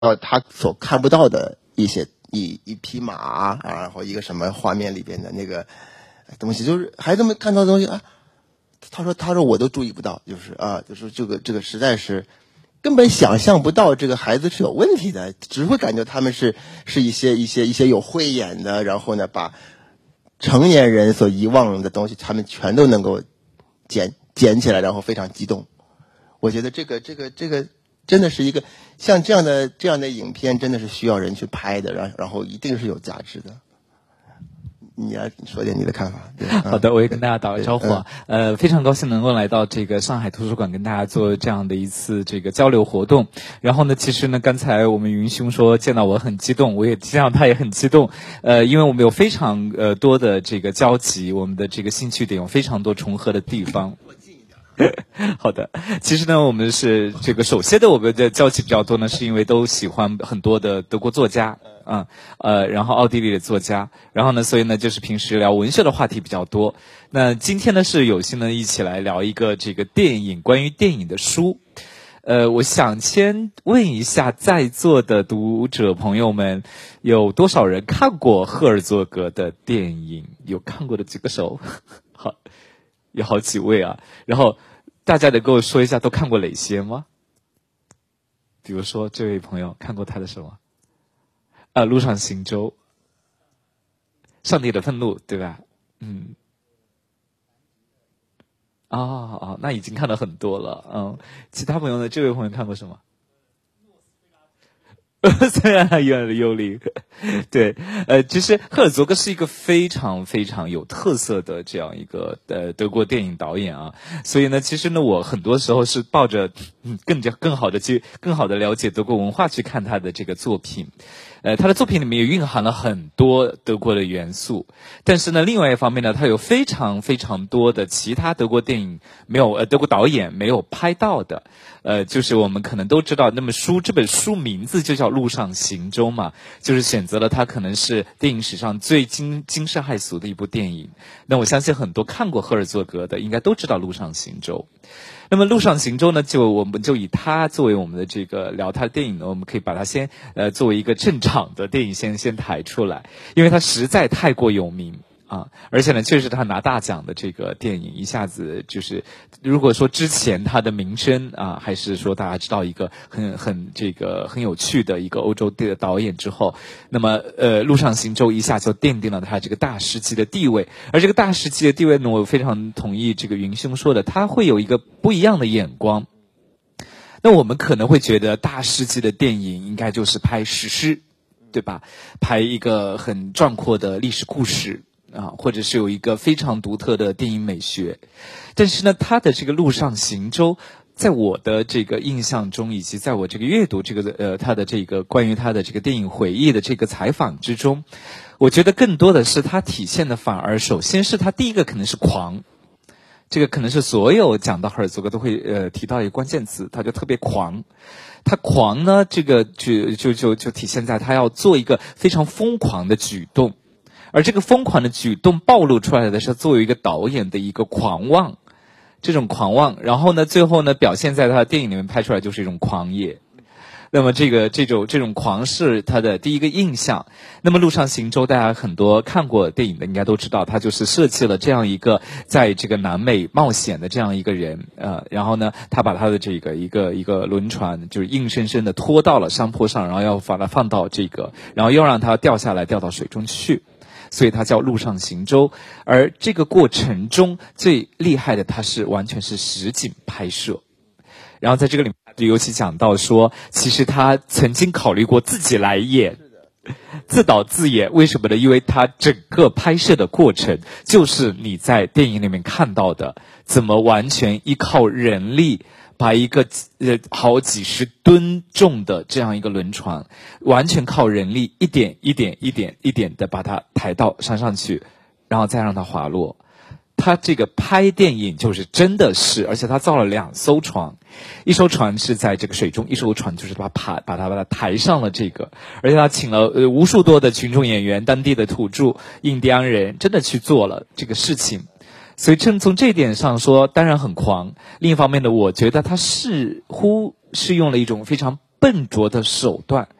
他所看不到的一匹马啊，然后一个什么画面里边的那个东西，就是孩子们看到的东西啊，他说我都注意不到，就是这个实在是根本想象不到这个孩子是有问题的，只会感觉他们是一些有慧眼的，然后呢把成年人所遗忘的东西，他们全都能够捡起来，然后非常激动。我觉得这个真的是一个像这样的影片，真的是需要人去拍的，然后一定是有价值的。你说点你的看法。 好的，我也跟大家打个招呼啊。非常高兴能够来到这个上海图书馆，跟大家做这样的一次这个交流活动。然后呢，其实呢，刚才我们云兄说见到我很激动，我也见到他也很激动。因为我们有非常多的这个交集，我们的这个兴趣点有非常多重合的地方。好的，其实呢，我们是这个首先的我们的交集比较多呢，是因为都喜欢很多的德国作家然后奥地利的作家，然后呢，所以呢，就是平时聊文学的话题比较多。那今天呢，是有幸呢一起来聊一个这个关于电影的书。我想先问一下在座的读者朋友们，有多少人看过赫尔佐格的电影？有看过的举个手。好，有好几位啊。然后大家能够说一下都看过哪些吗？比如说这位朋友看过他的什么？路上行舟，上帝的愤怒，对吧？那已经看了很多了。其他朋友呢？这位朋友看过什么？虽然很远的幽灵。对，其实赫尔佐格是一个非常非常有特色的这样一个德国电影导演啊，所以呢，其实呢，我很多时候是抱着更好的了解德国文化去看他的这个作品。他的作品里面也蕴含了很多德国的元素，但是呢，另外一方面呢，他有非常非常多的其他德国电影德国导演没有拍到的。就是我们可能都知道，那么这本书名字就叫《路上行舟》嘛，就是选择了它可能是电影史上最惊世骇俗的一部电影。那我相信很多看过赫尔佐格的应该都知道《路上行舟》。那么《路上行舟》呢，我们就以它作为我们的这个聊它的电影呢，我们可以把它先作为一个正常的电影先抬出来，因为它实在太过有名。而且呢，确实他拿大奖的这个电影，一下子就是，如果说之前他的名声还是说大家知道一个很有趣的一个欧洲的导演之后，那么路上行舟一下就奠定了他这个大师级的地位。而这个大师级的地位呢，我非常同意这个云兄说的，他会有一个不一样的眼光。那我们可能会觉得大师级的电影应该就是拍史诗，对吧？拍一个很壮阔的历史故事。或者是有一个非常独特的电影美学。但是呢，他的这个路上行舟，在我的这个印象中，以及在我这个阅读这个他的这个关于他的这个电影回忆的这个采访之中，我觉得更多的是他体现的反而首先是他第一个可能是狂。这个可能是所有讲到赫尔佐格都会提到一个关键词，他就特别狂。他狂呢，这个就体现在他要做一个非常疯狂的举动。而这个疯狂的举动暴露出来的是作为一个导演的一个狂妄，这种狂妄，然后呢，最后呢，表现在他的电影里面拍出来就是一种狂野。那么这种狂是他的第一个印象。那么路上行舟，大家很多看过电影的应该都知道，他就是设计了这样一个在这个南美冒险的这样一个人，然后呢，他把他的这个一个轮船就是硬生生的拖到了山坡上，然后要把它放到然后又让它掉下来，掉到水中去。所以它叫路上行舟。而这个过程中最厉害的，它是完全是实景拍摄。然后在这个里面就尤其讲到说，其实他曾经考虑过自己来演，自导自演。为什么呢？因为他整个拍摄的过程就是你在电影里面看到的，怎么完全依靠人力把一个好几十吨重的这样一个轮船，完全靠人力一点一点的把它抬到山上去，然后再让它滑落。他这个拍电影就是真的是，而且他造了2艘船，一艘船是在这个水中，一艘船就是把它抬上了而且他请了无数多的群众演员，当地的土著印第安人，真的去做了这个事情。所以从这一点上说，当然很狂。另一方面呢，我觉得他似乎是用了一种非常笨拙的手段